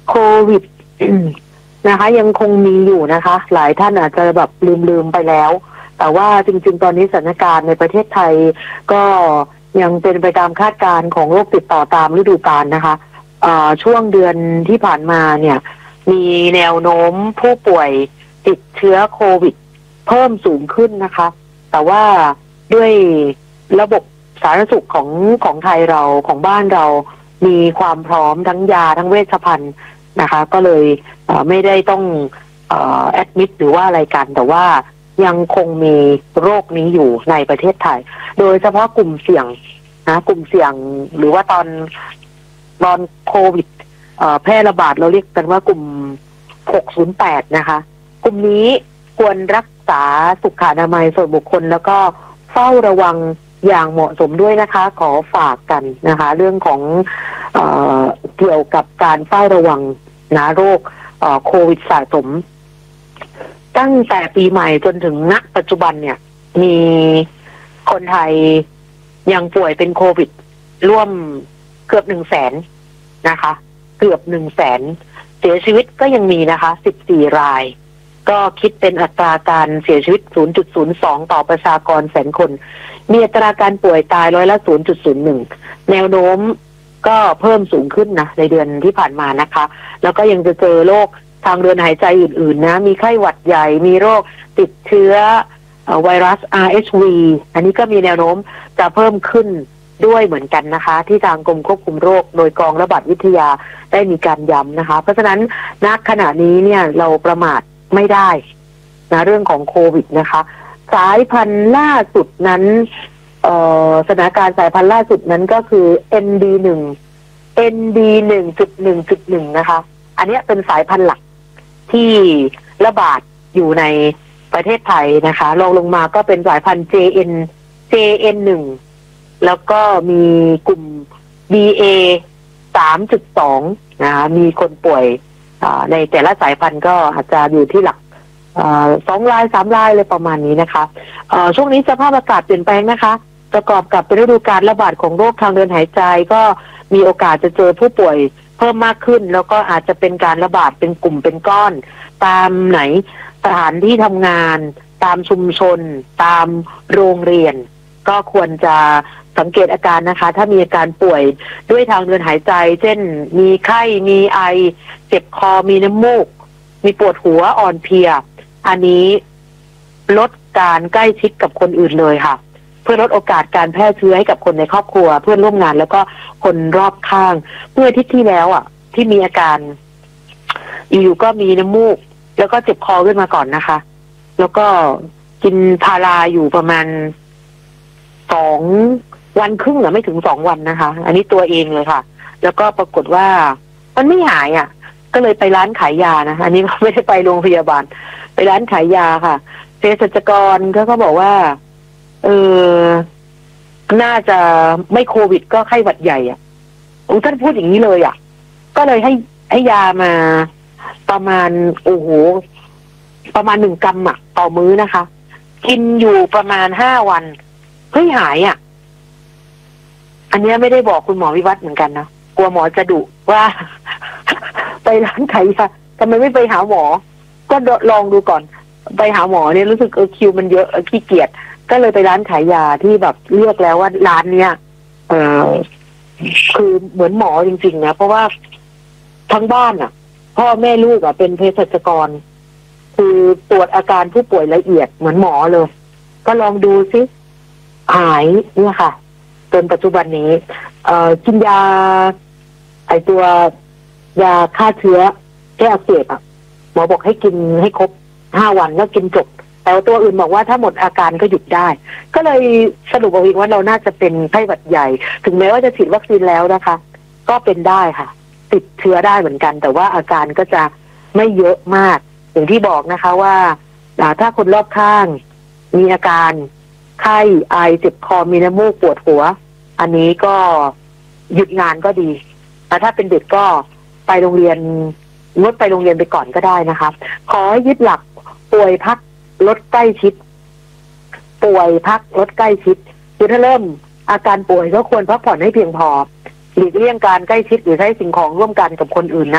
โควิด นะคะยังคงมีอยู่นะคะ หลายท่านอาจจะแบบลืมไปแล้ว แต่ว่าจริงๆตอนนี้สถานการณ์ในประเทศไทยก็ยังเป็นไปตามคาดการณ์ของโรคติดต่อตามฤดูกาลนะคะช่วงเดือนที่ผ่านมาเนี่ยมีแนวโน้มผู้ป่วยติดเชื้อโควิดเพิ่มสูงขึ้นนะคะ แต่ว่าด้วยระบบสาธารณสุขของไทยเราของบ้านเรามีความพร้อมทั้งยาทั้งเวชภัณฑ์นะคะก็เลยไม่ได้ต้องแอดมิดหรือว่าอะไรกันแต่ว่ายังคงมีโรคนี้อยู่ในประเทศไทยโดยเฉพาะกลุ่มเสี่ยงนะกลุ่มเสี่ยงหรือว่าตอนโควิดแพร่ระบาดเราเรียกกันว่ากลุ่ม608นะคะกลุ่มนี้ควรรักษาสุขอนามัยส่วนบุคคลแล้วก็เฝ้าระวังอย่างเหมาะสมด้วยนะคะขอฝากกันนะคะเรื่องของเกี่ยวกับการเฝ้าระวังนะโรคโควิดสะสมตั้งแต่ปีใหม่จนถึงณปัจจุบันเนี่ยมีคนไทยยังป่วยเป็นโควิดร่วมเกือบ100,000นะคะเกือบ100,000เสียชีวิตก็ยังมีนะคะ14 รายก็คิดเป็นอัตราการเสียชีวิต 0.02 ต่อประชากรแสนคนมีอัตราการป่วยตายร้อยละ 0.01 แนวโน้มก็เพิ่มสูงขึ้นนะในเดือนที่ผ่านมานะคะแล้วก็ยังจะเจอโรคทางเดินหายใจอื่นๆนะมีไข้หวัดใหญ่มีโรคติดเชื้อไวรัส RSV อันนี้ก็มีแนวโน้มจะเพิ่มขึ้นด้วยเหมือนกันนะคะที่ทางกรมควบคุมโรคโดยกองระบาดวิทยาได้มีการย้ำนะคะเพราะฉะนั้นณขณะนี้เนี่ยเราประมาทไม่ได้นะเรื่องของโควิดนะคะสายพันธุ์ล่าสุดนั้นสถานการณ์สายพันธุ์ล่าสุดนั้นก็คือ ND1 นะคะอันนี้เป็นสายพันธุ์หลักที่ระบาดอยู่ในประเทศไทยนะคะรองลงมาก็เป็นสายพันธุ์ JN1 แล้วก็มีกลุ่ม BA 3.2 นะคะมีคนป่วยในแต่ละสายพันธุ์ก็อาจจะอยู่ที่หลัก2 ราย 3 รายเลยประมาณนี้นะคะช่วงนี้สภาพอากาศเปลี่ยนแปลงนะคะประกอบกับเป็นฤดูการระบาดของโรคทางเดินหายใจก็มีโอกาสจะเจอผู้ป่วยเพิ่มมากขึ้นแล้วก็อาจจะเป็นการระบาดเป็นกลุ่มเป็นก้อนตามไหนสถานที่ทำงานตามชุมชนตามโรงเรียนก็ควรจะสังเกตอาการนะคะถ้ามีอาการป่วยด้วยทางเดินหายใจเช่นมีไข้มีไอเจ็บคอมีน้ำมูกมีปวดหัวอ่อนเพลียอันนี้ลดการใกล้ชิดกับคนอื่นเลยค่ะเพื่อลดโอกาสการแพร่เชื้อให้กับคนในครอบครัวเพื่อนร่วมงานแล้วก็คนรอบข้างเมื่ออาทิตย์ที่แล้วที่มีอาการอยู่ก็มีน้ำมูกแล้วก็เจ็บคอขึ้นมาก่อนนะคะแล้วก็กินพาราอยู่ประมาณ2 วันครึ่งหรือไม่ถึง2 วันนะคะอันนี้ตัวเองเลยค่ะแล้วก็ปรากฏว่ามันไม่หายก็เลยไปร้านขายยานะอันนี้ไม่ได้ไปโรงพยาบาลไปร้านขายยาค่ะเภสัชกรเขาบอกว่าน่าจะไม่โควิดก็ไข้หวัดใหญ่ท่านพูดอย่างนี้เลยก็เลยให้ยามาประมาณประมาณ1 กรัมต่อมื้อนะคะกินอยู่ประมาณ5 วันเฮ้ยหายอันนี้ไม่ได้บอกคุณหมอวิวัฒน์เหมือนกันนะกลัวหมอจะดุว่า ไปร้านขายยาทำไมไม่ไปหาหมอก็ลองดูก่อนไปหาหมอเนี่ยรู้สึกคิวมันเยอะขี้เกียจก็เลยไปร้านขายยาที่แบบเลือกแล้วว่าร้านเนี้ยคือเหมือนหมอจริงๆนะเพราะว่าทั้งบ้านพ่อแม่ลูกเป็นเภสัชกรคือตรวจอาการผู้ป่วยละเอียดเหมือนหมอเลยก็ลองดูซิหายเนี่ยค่ะจนปัจจุบันนี้กินยาตัวยาฆ่าเชื้อแก้อักเสบหมอบอกให้กินให้ครบ5 วันแล้วกินจบแต่ตัวอื่นบอกว่าถ้าหมดอาการก็หยุดได้ก็เลยสรุปเอาเองว่าเราน่าจะเป็นไข้หวัดใหญ่ถึงแม้ว่าจะฉีดวัคซีนแล้วนะคะก็เป็นได้ค่ะติดเชื้อได้เหมือนกันแต่ว่าอาการก็จะไม่เยอะมากอย่างที่บอกนะคะว่าถ้าคนรอบข้างมีอาการไข้ไอเจ็บคอมีน้ำมูกปวดหัวอันนี้ก็หยุดงานก็ดีแต่ถ้าเป็นเด็กก็ไปโรงเรียนงดไปโรงเรียนไปก่อนก็ได้นะคะขอยึดหลักป่วยพักลดใกล้ชิดป่วยพักลดใกล้ชิดคือถ้าเริ่มอาการป่วยก็ควรพักผ่อนให้เพียงพอหลีกเลี่ยงการใกล้ชิดหรือใช้สิ่งของร่วมกันกับคนอื่นนะ